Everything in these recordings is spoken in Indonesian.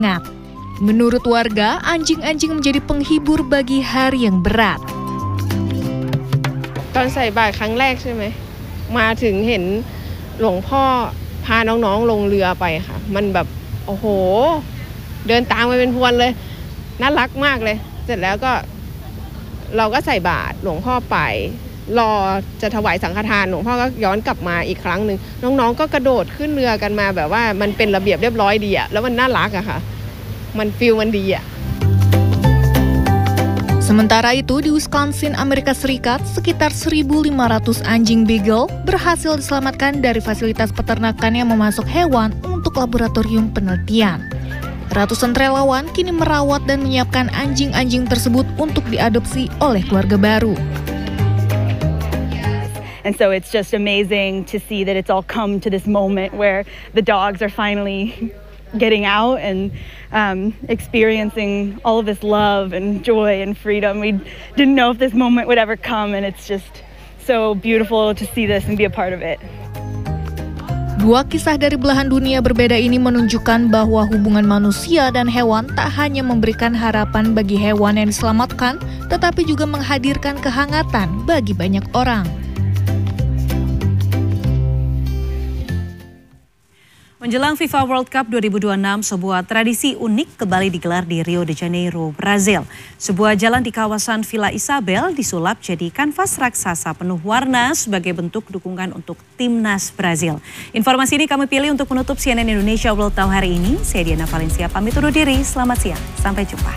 hangat. Menurut warga, anjing-anjing menjadi penghibur bagi hari yang berat. ตอนใส่บาตรครั้งแรกใช่ไหมมาถึงเห็นหลวงพ่อพาน้องๆลงเรือไปค่ะมันแบบโอ้โหเดินตามไปเป็นพวนเลยน่ารักมากเลยเสร็จแล้วก็เราก็ใส่บาตรหลวงพ่อไปรอจะถวายสังฆทานหลวงพ่อก็ย้อนกลับมาอีกครั้งนึงน้องๆก็กระโดดขึ้นเรือกันมาแบบว่ามันเป็นระเบียบเรียบร้อยดีอะแล้วมันน่ารักอะค่ะมันฟีลมันดีอะ Sementara itu, di Wisconsin, Amerika Serikat, sekitar 1.500 anjing beagle berhasil diselamatkan dari fasilitas peternakan yang memasok hewan untuk laboratorium penelitian. Ratusan relawan kini merawat dan menyiapkan anjing-anjing tersebut untuk diadopsi oleh keluarga baru. And so it's just amazing to see that it's all come to this moment where the dogs are finally getting out and experiencing all of this love and joy and freedom. We didn't know if this moment would ever come, and it's just so beautiful to see this and be a part of it. Dua kisah dari belahan dunia berbeda ini menunjukkan bahwa hubungan manusia dan hewan tak hanya memberikan harapan bagi hewan yang diselamatkan, tetapi juga menghadirkan kehangatan bagi banyak orang. Menjelang FIFA World Cup 2026, sebuah tradisi unik kembali digelar di Rio de Janeiro, Brazil. Sebuah jalan di kawasan Villa Isabel disulap jadi kanvas raksasa penuh warna sebagai bentuk dukungan untuk timnas Brazil. Informasi ini kami pilih untuk menutup CNN Indonesia World Now hari ini. Saya Diana Valencia pamit undur diri, selamat siang, sampai jumpa.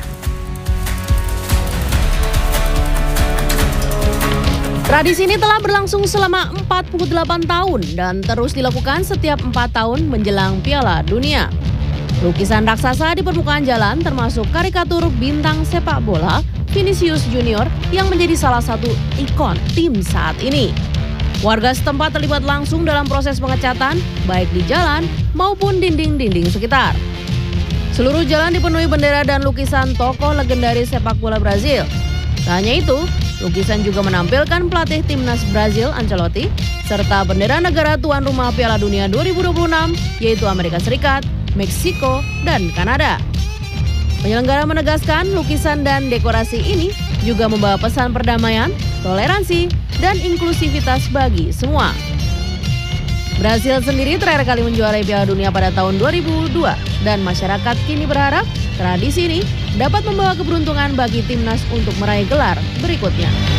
Tradisi ini telah berlangsung selama 48 tahun dan terus dilakukan setiap 4 tahun menjelang Piala Dunia. Lukisan raksasa di permukaan jalan termasuk karikatur bintang sepak bola Vinicius Junior yang menjadi salah satu ikon tim saat ini. Warga setempat terlibat langsung dalam proses pengecatan baik di jalan maupun dinding-dinding sekitar. Seluruh jalan dipenuhi bendera dan lukisan tokoh legendaris sepak bola Brazil. Tak hanya itu, lukisan juga menampilkan pelatih timnas Brazil Ancelotti serta bendera negara tuan rumah Piala Dunia 2026 yaitu Amerika Serikat, Meksiko, dan Kanada. Penyelenggara menegaskan lukisan dan dekorasi ini juga membawa pesan perdamaian, toleransi, dan inklusivitas bagi semua. Brazil sendiri terakhir kali menjuarai Piala Dunia pada tahun 2002 dan masyarakat kini berharap tradisi ini dapat membawa keberuntungan bagi timnas untuk meraih gelar berikutnya.